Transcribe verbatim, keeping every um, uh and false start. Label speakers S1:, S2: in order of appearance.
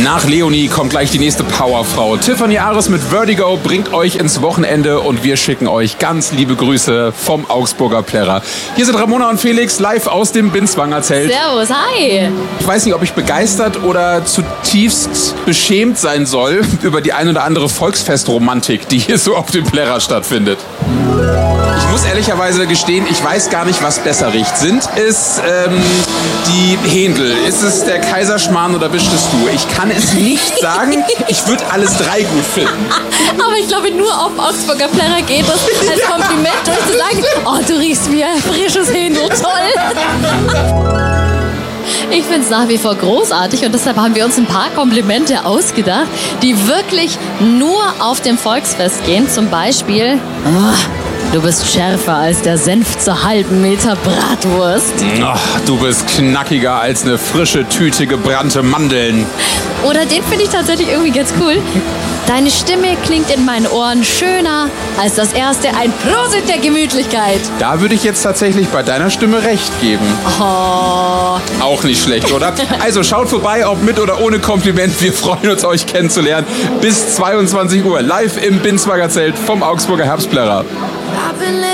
S1: Nach Leonie kommt gleich die nächste Powerfrau. Tiffany Ares mit Vertigo bringt euch ins Wochenende und wir schicken euch ganz liebe Grüße vom Augsburger Plärrer. Hier sind Ramona und Felix live aus dem Binswanger Zelt.
S2: Servus, hi!
S1: Ich weiß nicht, ob ich begeistert oder zutiefst beschämt sein soll über die ein oder andere Volksfestromantik, die hier so auf dem Plärrer stattfindet. Ich muss ehrlicherweise gestehen, ich weiß gar nicht, was besser riecht. Sind es ähm, die Händel? Ist es der Kaiserschmarrn oder bist es du? Ich kann es nicht sagen. Ich würde alles drei gut finden.
S2: Aber ich glaube, nur auf Augsburger Plärrer geht es als Kompliment durch zu sagen, oh, du riechst wie ein frisches Händel, toll. Ich finde es nach wie vor großartig und deshalb haben wir uns ein paar Komplimente ausgedacht, die wirklich nur auf dem Volksfest gehen. Zum Beispiel, oh, du bist schärfer als der Senf zur halben Meter Bratwurst.
S1: Ach, du bist knackiger als eine frische Tüte gebrannte Mandeln.
S2: Oder den finde ich tatsächlich irgendwie ganz cool. Deine Stimme klingt in meinen Ohren schöner als das erste ein Prosit der Gemütlichkeit.
S1: Da würde ich jetzt tatsächlich bei deiner Stimme recht geben.
S2: Oh.
S1: Auch nicht schlecht, oder? Also schaut vorbei, ob mit oder ohne Kompliment. Wir freuen uns, euch kennenzulernen. Bis zweiundzwanzig Uhr live im Binswanger Zelt vom Augsburger Herbstplärrer.